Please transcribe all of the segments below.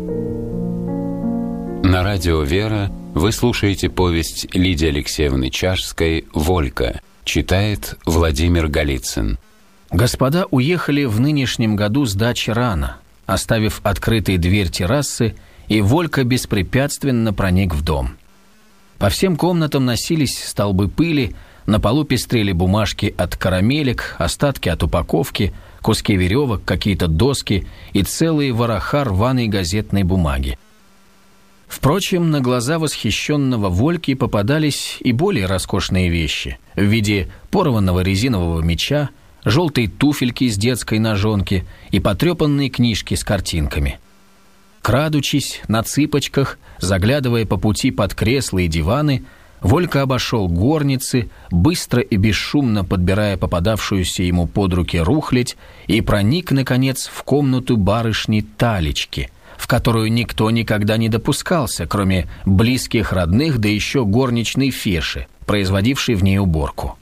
На радио «Вера» вы слушаете повесть Лидии Алексеевны Чашской «Волька». Читает Владимир Голицын. Господа уехали в нынешнем году с дачи рано, оставив открытой дверь террасы, и Волька беспрепятственно проник в дом. По всем комнатам носились столбы пыли, на полу пестрели бумажки от карамелек, остатки от упаковки, куски веревок, какие-то доски и целые вороха рваной газетной бумаги. Впрочем, на глаза восхищенного Вольки попадались и более роскошные вещи в виде порванного резинового меча, желтой туфельки с детской ножонки и потрепанной книжки с картинками. Крадучись, на цыпочках, заглядывая по пути под кресла и диваны, Волька обошел горницы, быстро и бесшумно подбирая попадавшуюся ему под руки рухлядь, и проник, наконец, в комнату барышни Талечки, в которую никто никогда не допускался, кроме близких родных, да еще горничной Феши, производившей в ней уборку.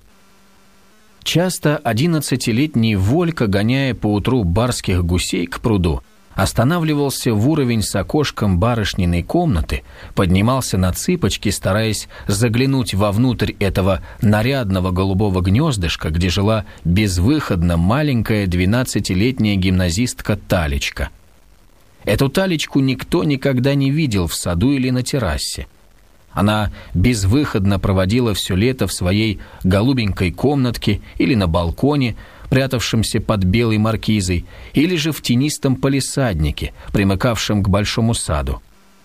Часто 11-летний Волька, гоняя поутру барских гусей к пруду, останавливался в уровень с окошком барышниной комнаты, поднимался на цыпочки, стараясь заглянуть вовнутрь этого нарядного голубого гнездышка, где жила безвыходно маленькая 12-летняя гимназистка Талечка. Эту Талечку никто никогда не видел в саду или на террасе. Она безвыходно проводила все лето в своей голубенькой комнатке или на балконе, прятавшемся под белой маркизой, или же в тенистом палисаднике, примыкавшем к большому саду.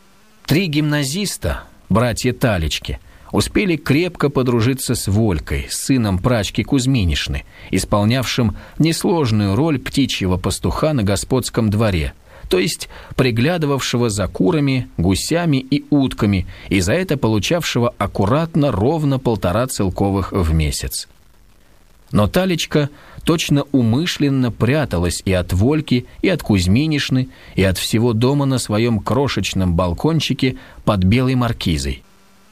3 гимназиста, братья Талечки, успели крепко подружиться с Волькой, сыном прачки Кузьминишны, исполнявшим несложную роль птичьего пастуха на господском дворе, то есть приглядывавшего за курами, гусями и утками, и за это получавшего аккуратно ровно 1,5 целковых в месяц. Но Талечка точно умышленно пряталась и от Вольки, и от Кузьминишны, и от всего дома на своем крошечном балкончике под белой маркизой.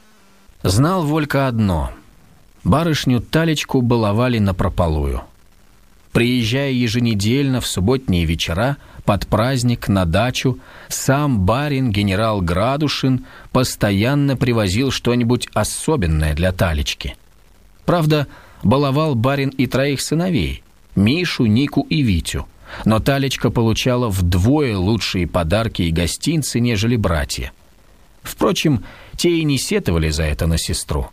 Знал Волька одно – барышню Талечку баловали напропалую. Приезжая еженедельно в субботние вечера под праздник на дачу, сам барин генерал Градушин постоянно привозил что-нибудь особенное для Талечки. Правда, баловал барин и 3 сыновей – Мишу, Нику и Витю, но Талечка получала вдвое лучшие подарки и гостинцы, нежели братья. Впрочем, те и не сетовали за это на сестру.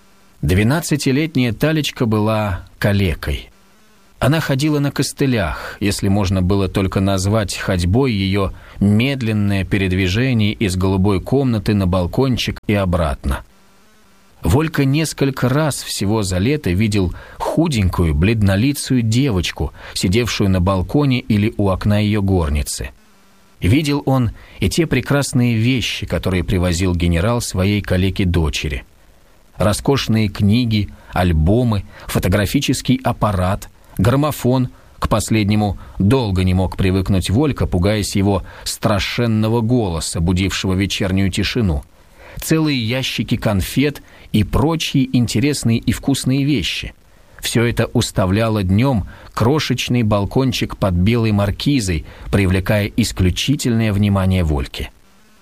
12-летняя Талечка была калекой. Она ходила на костылях, если можно было только назвать ходьбой ее медленное передвижение из голубой комнаты на балкончик и обратно. Волька несколько раз всего за лето видел худенькую, бледнолицую девочку, сидевшую на балконе или у окна ее горницы. Видел он и те прекрасные вещи, которые привозил генерал своей калеке-дочери. Роскошные книги, альбомы, фотографический аппарат, граммофон. К последнему долго не мог привыкнуть Волька, пугаясь его страшенного голоса, будившего вечернюю тишину. Целые ящики конфет и прочие интересные и вкусные вещи. Все это уставляло днем крошечный балкончик под белой маркизой, привлекая исключительное внимание Вольки.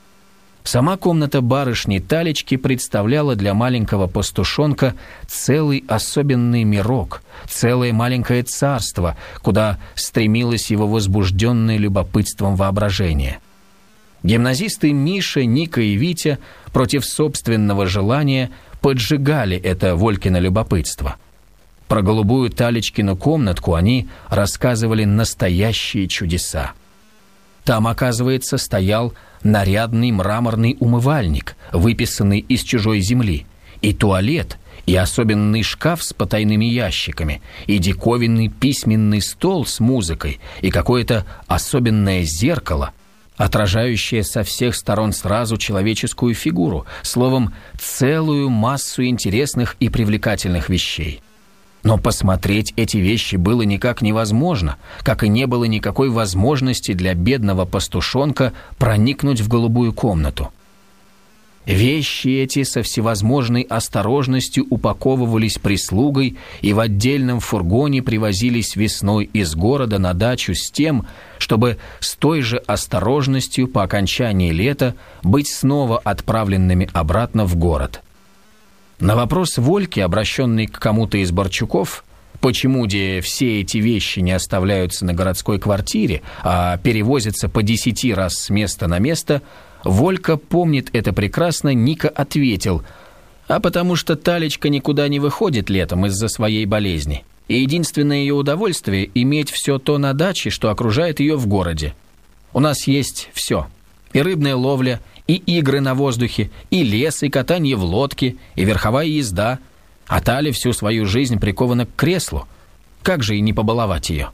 Сама комната барышни Талечки представляла для маленького пастушонка целый особенный мирок, целое маленькое царство, куда стремилось его возбужденное любопытством воображение. Гимназисты Миша, Ника и Витя против собственного желания поджигали это Волькино любопытство. Про голубую Талечкину комнатку они рассказывали настоящие чудеса. Там, оказывается, стоял нарядный мраморный умывальник, выписанный из чужой земли, и туалет, и особенный шкаф с потайными ящиками, и диковинный письменный стол с музыкой, и какое-то особенное зеркало, отражающее со всех сторон сразу человеческую фигуру, словом, целую массу интересных и привлекательных вещей. Но посмотреть эти вещи было никак невозможно, как и не было никакой возможности для бедного пастушонка проникнуть в голубую комнату. Вещи эти со всевозможной осторожностью упаковывались прислугой и в отдельном фургоне привозились весной из города на дачу с тем, чтобы с той же осторожностью по окончании лета быть снова отправленными обратно в город. На вопрос Вольки, обращенный к кому-то из Борчуков, почему де все эти вещи не оставляются на городской квартире, а перевозятся по 10 раз с места на место, Волька помнит это прекрасно, Ника ответил: «А потому что Талечка никуда не выходит летом из-за своей болезни, и единственное ее удовольствие – иметь все то на даче, что окружает ее в городе. У нас есть все – и рыбная ловля, и игры на воздухе, и лес, и катание в лодке, и верховая езда, а Таля всю свою жизнь прикована к креслу. Как же и не побаловать ее?»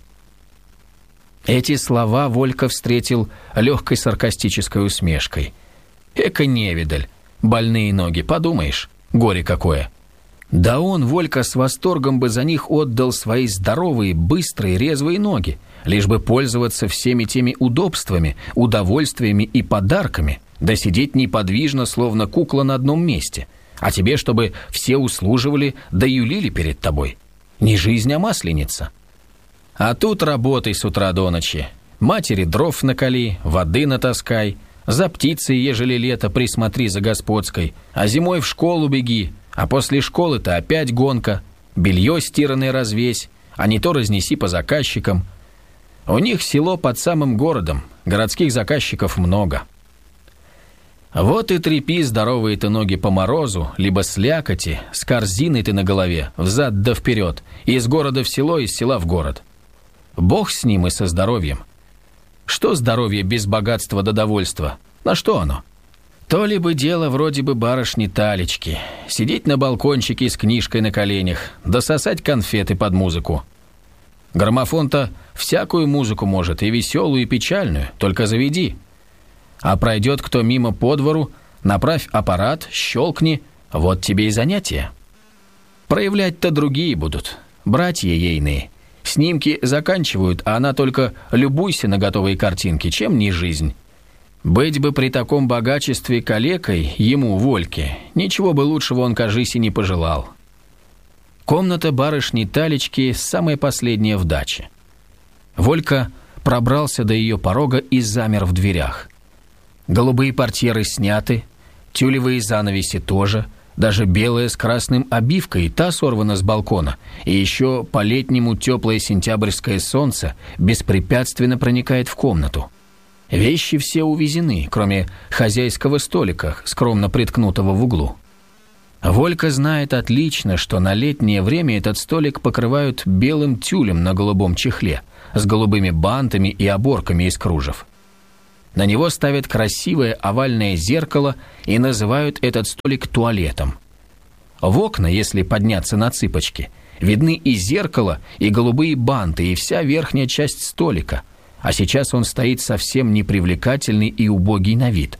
Эти слова Волька встретил легкой саркастической усмешкой. «Эка невидаль, больные ноги, подумаешь, горе какое!» Да он, Волька, с восторгом бы за них отдал свои здоровые, быстрые, резвые ноги, лишь бы пользоваться всеми теми удобствами, удовольствиями и подарками, да сидеть неподвижно, словно кукла на одном месте, а тебе, чтобы все услуживали да юлили перед тобой. Не жизнь, а масленица. А тут работай с утра до ночи. Матери дров накали, воды натаскай, за птицей, ежели лето, присмотри за господской, а зимой в школу беги, а после школы-то опять гонка, белье стиранное развесь, а не то разнеси по заказчикам. У них село под самым городом, городских заказчиков много. Вот и трепи здоровые ты ноги по морозу, либо слякоти, с корзиной ты на голове, взад да вперед, из города в село, из села в город. Бог с ним и со здоровьем. Что здоровье без богатства да довольства? На что оно? То ли бы дело вроде бы барышни Талечки. Сидеть на балкончике с книжкой на коленях, да сосать конфеты под музыку. Граммофон-то всякую музыку может, и веселую, и печальную, только заведи. А пройдет кто мимо по двору, направь аппарат, щелкни, вот тебе и занятие. Проявлять-то другие будут, братья ейные. Снимки заканчивают, а она только любуйся на готовые картинки, чем не жизнь. Быть бы при таком богачестве калекой ему, Вольке, ничего бы лучшего он, кажись, и не пожелал. Комната барышни Талечки самая последняя в даче. Волька пробрался до ее порога и замер в дверях. Голубые портьеры сняты, тюлевые занавеси тоже, даже белая с красным обивкой, та сорвана с балкона, и еще по-летнему теплое сентябрьское солнце беспрепятственно проникает в комнату. Вещи все увезены, кроме хозяйского столика, скромно приткнутого в углу. Волька знает отлично, что на летнее время этот столик покрывают белым тюлем на голубом чехле, с голубыми бантами и оборками из кружев. На него ставят красивое овальное зеркало и называют этот столик туалетом. В окна, если подняться на цыпочки, видны и зеркало, и голубые банты, и вся верхняя часть столика, а сейчас он стоит совсем непривлекательный и убогий на вид.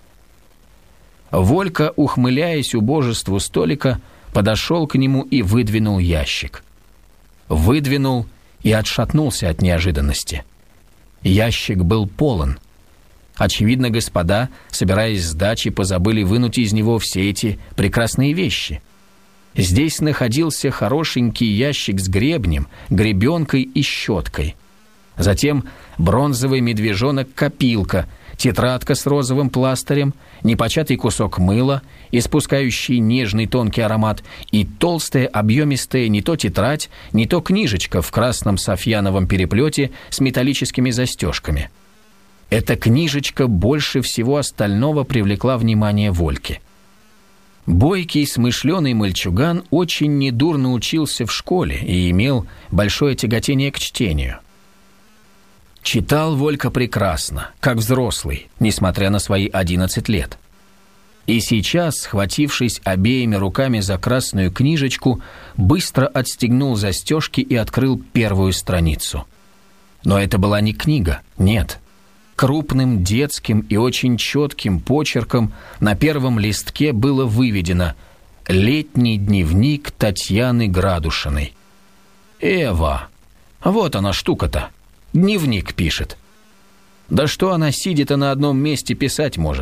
Волька, ухмыляясь убожеству столика, подошел к нему и выдвинул ящик. Выдвинул и отшатнулся от неожиданности. Ящик был полон. Очевидно, господа, собираясь с дачи, позабыли вынуть из него все эти прекрасные вещи. Здесь находился хорошенький ящик с гребнем, гребенкой и щеткой. Затем бронзовый медвежонок-копилка, тетрадка с розовым пластырем, непочатый кусок мыла, испускающий нежный тонкий аромат, и толстая объемистая не то тетрадь, не то книжечка в красном софьяновом переплете с металлическими застежками. Эта книжечка больше всего остального привлекла внимание Вольки. Бойкий, смышленый мальчуган очень недурно учился в школе и имел большое тяготение к чтению. Читал Волька прекрасно, как взрослый, несмотря на свои 11 лет. И сейчас, схватившись обеими руками за красную книжечку, быстро отстегнул застежки и открыл первую страницу. Но это была не книга, нет. Крупным детским и очень четким почерком на первом листке было выведено «Летний дневник Татьяны Градушиной». Эва! Вот она штука-то. Дневник пишет. Да что она сидит на одном месте писать может?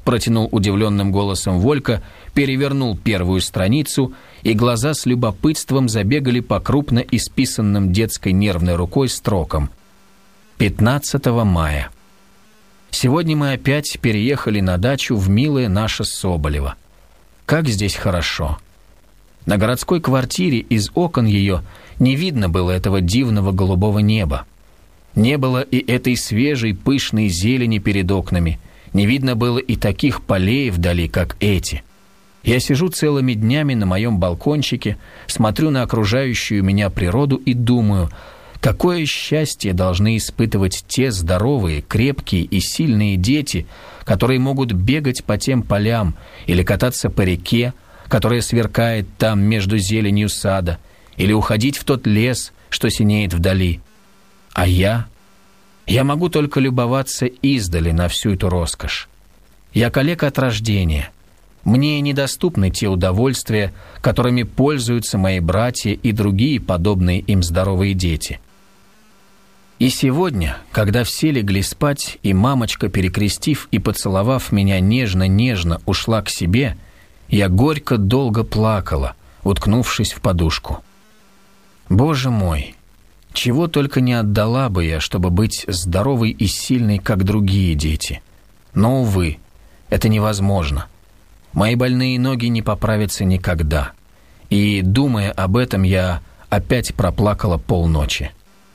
протянул удивленным голосом Волька, перевернул первую страницу, и глаза с любопытством забегали по крупно исписанным детской нервной рукой строкам. 15 мая. Сегодня мы опять переехали на дачу в милое наше Соболево. Как здесь хорошо. На городской квартире из окон ее не видно было этого дивного голубого неба. Не было и этой свежей пышной зелени перед окнами. Не видно было и таких полей вдали, как эти. Я сижу целыми днями на моем балкончике, смотрю на окружающую меня природу и думаю, какое счастье должны испытывать те здоровые, крепкие и сильные дети, которые могут бегать по тем полям или кататься по реке, которая сверкает там между зеленью сада, или уходить в тот лес, что синеет вдали. А я могу только любоваться издали на всю эту роскошь. Я калека от рождения. Мне недоступны те удовольствия, которыми пользуются мои братья и другие подобные им здоровые дети. И сегодня, когда все легли спать, и мамочка, перекрестив и поцеловав меня нежно-нежно, ушла к себе, я горько долго плакала, уткнувшись в подушку. Боже мой! Чего только не отдала бы я, чтобы быть здоровой и сильной, как другие дети. Но, увы, это невозможно. Мои больные ноги не поправятся никогда. И, думая об этом, я опять проплакала полночи.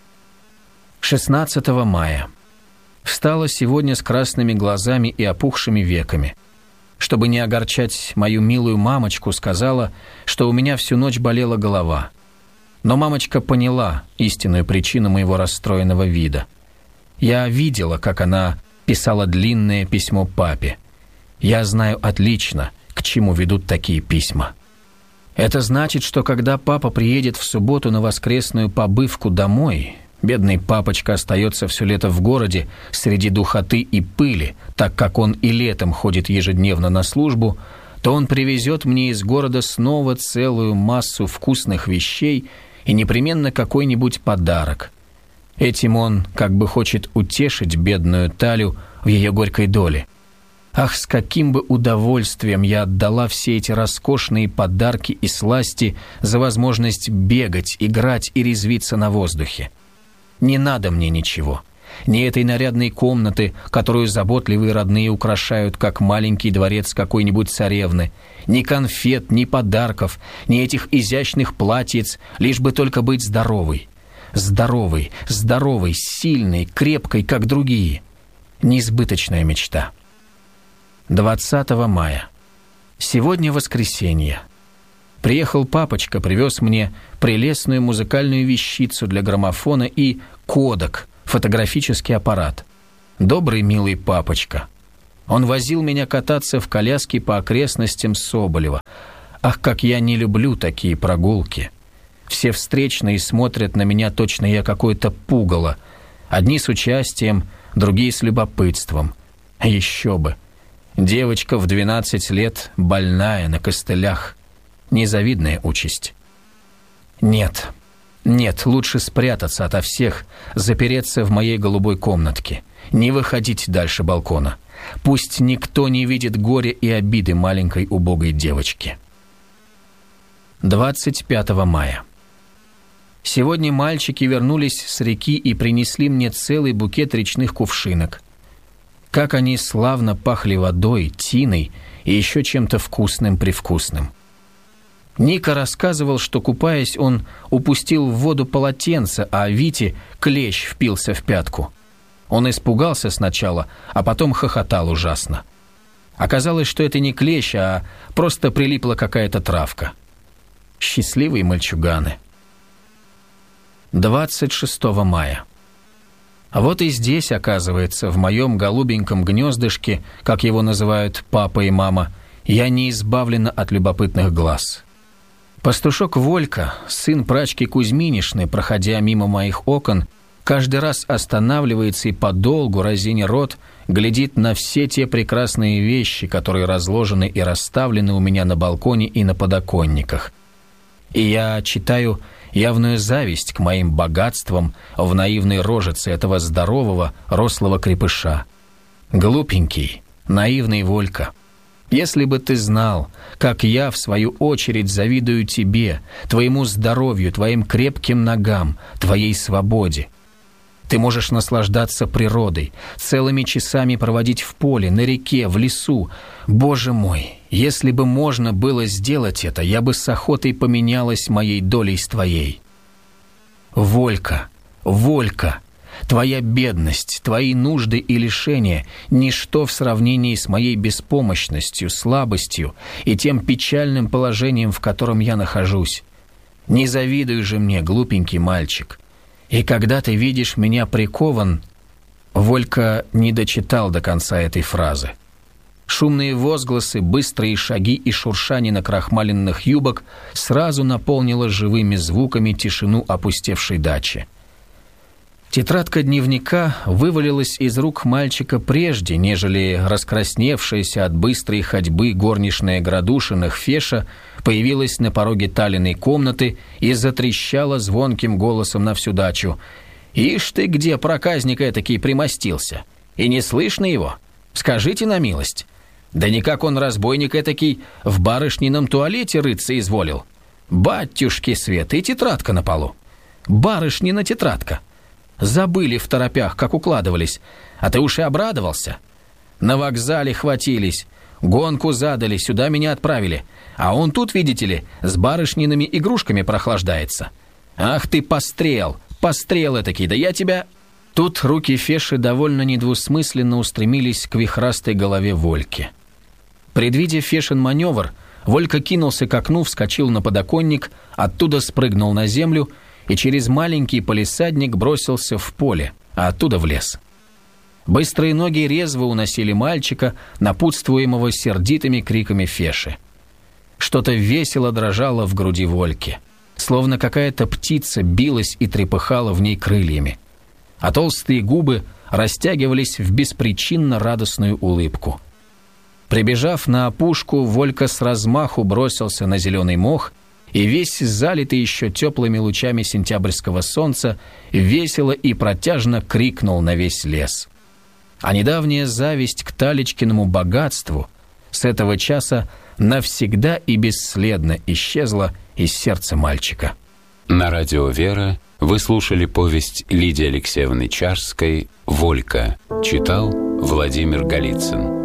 16 мая. Встала сегодня с красными глазами и опухшими веками. Чтобы не огорчать мою милую мамочку, сказала, что у меня всю ночь болела голова. Но мамочка поняла истинную причину моего расстроенного вида. Я видела, как она писала длинное письмо папе. Я знаю отлично, к чему ведут такие письма. Это значит, что когда папа приедет в субботу на воскресную побывку домой, бедный папочка остается все лето в городе среди духоты и пыли, так как он и летом ходит ежедневно на службу, то он привезет мне из города снова целую массу вкусных вещей и непременно какой-нибудь подарок. Этим он как бы хочет утешить бедную Талю в ее горькой доле. Ах, с каким бы удовольствием я отдала все эти роскошные подарки и сласти за возможность бегать, играть и резвиться на воздухе. Не надо мне ничего. Ни этой нарядной комнаты, которую заботливые родные украшают, как маленький дворец какой-нибудь царевны, ни конфет, ни подарков, ни этих изящных платьиц, лишь бы только быть здоровой. Здоровой, здоровой, сильной, крепкой, как другие. Неизбыточная мечта. 20 мая. Сегодня воскресенье. Приехал папочка, привез мне прелестную музыкальную вещицу для граммофона и кодек, фотографический аппарат. Добрый, милый папочка. Он возил меня кататься в коляске по окрестностям Соболева. Ах, как я не люблю такие прогулки. Все встречные смотрят на меня, точно я какое-то пугало. Одни с участием, другие с любопытством. Еще бы. Девочка в 12 лет, больная, на костылях. Незавидная участь. Нет, лучше спрятаться ото всех, запереться в моей голубой комнатке, не выходить дальше балкона. Пусть никто не видит горя и обиды маленькой убогой девочки. 25 мая. Сегодня мальчики вернулись с реки и принесли мне целый букет речных кувшинок. Как они славно пахли водой, тиной и еще чем-то вкусным-привкусным. Ника рассказывал, что, купаясь, он упустил в воду полотенце, а Вите клещ впился в пятку. Он испугался сначала, а потом хохотал ужасно. Оказалось, что это не клещ, а просто прилипла какая-то травка. Счастливые мальчуганы. 26 мая. Вот и здесь, оказывается, в моем голубеньком гнездышке, как его называют папа и мама, я не избавлена от любопытных глаз. Пастушок Волька, сын прачки Кузьминишны, проходя мимо моих окон, каждый раз останавливается и подолгу, разиня рот, глядит на все те прекрасные вещи, которые разложены и расставлены у меня на балконе и на подоконниках. И я читаю явную зависть к моим богатствам в наивной рожице этого здорового, рослого крепыша. Глупенький, наивный Волька, если бы ты знал, как я, в свою очередь, завидую тебе, твоему здоровью, твоим крепким ногам, твоей свободе. Ты можешь наслаждаться природой, целыми часами проводить в поле, на реке, в лесу. Боже мой, если бы можно было сделать это, я бы с охотой поменялась моей долей с твоей. Волька, Волька, твоя бедность, твои нужды и лишения – ничто в сравнении с моей беспомощностью, слабостью и тем печальным положением, в котором я нахожусь. Не завидуй же мне, глупенький мальчик. И когда ты видишь меня прикован...» Волька не дочитал до конца этой фразы. Шумные возгласы, быстрые шаги и шуршание накрахмаленных юбок сразу наполнило живыми звуками тишину опустевшей дачи. Тетрадка дневника вывалилась из рук мальчика прежде, нежели раскрасневшаяся от быстрой ходьбы горничная Градушиных Феша появилась на пороге Талиной комнаты и затрещала звонким голосом на всю дачу: «Ишь ты, где проказник этакий примостился? И не слышно его? Скажите на милость. Да никак он, разбойник этакий, в барышнином туалете рыться изволил. Батюшки свет, и тетрадка на полу. Барышнина тетрадка. Забыли в торопях, как укладывались, а ты уж и обрадовался. На вокзале хватились, гонку задали, сюда меня отправили, а он тут, видите ли, с барышниными игрушками прохлаждается. Ах ты, пострел этакий, да я тебя...» Тут руки Феши довольно недвусмысленно устремились к вихрастой голове Вольки. Предвидя Фешин маневр, Волька кинулся к окну, вскочил на подоконник, оттуда спрыгнул на землю и через маленький палисадник бросился в поле, а оттуда в лес. Быстрые ноги резво уносили мальчика, напутствуемого сердитыми криками Феши. Что-то весело дрожало в груди Вольки, словно какая-то птица билась и трепыхала в ней крыльями, а толстые губы растягивались в беспричинно радостную улыбку. Прибежав на опушку, Волька с размаху бросился на зеленый мох и весь залитый еще теплыми лучами сентябрьского солнца весело и протяжно крикнул на весь лес. А недавняя зависть к Талечкиному богатству с этого часа навсегда и бесследно исчезла из сердца мальчика. На радио «Вера» вы слушали повесть Лидии Алексеевны Чарской «Волька». Читал Владимир Голицын.